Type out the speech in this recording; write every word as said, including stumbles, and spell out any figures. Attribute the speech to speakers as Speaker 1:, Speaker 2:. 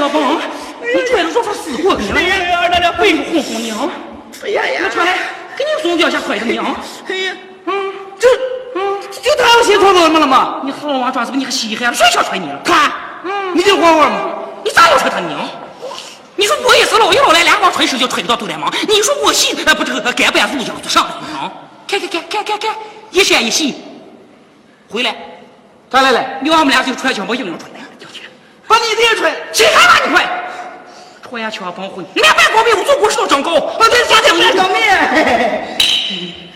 Speaker 1: 小芳，你拽着这份死活你了，那那背着哄哄你啊！
Speaker 2: 哎呀呀！
Speaker 1: 我出来给你送脚下踹的你啊！
Speaker 2: 哎呀，
Speaker 1: 嗯，
Speaker 2: 这嗯，就他要先戳到么了吗？
Speaker 1: 你好啊，爪子，你还稀罕了？谁想踹你了？
Speaker 2: 看，嗯，你就管我吗？
Speaker 1: 你咋要踹他娘？你说我也是老一老来两光吹手就吹不到头来吗？你说我信，呃，不这个该办路要子上来啊！看看看看看看，一闪一细，回来，
Speaker 2: 咋来了？
Speaker 1: 你往我们俩就踹枪，我硬要踹来，叫去，
Speaker 2: 把你这个吹，
Speaker 1: 谁还把你踹？踹呀，枪帮回，你俩别光为我做国事都长高，
Speaker 2: 我这家庭不长命。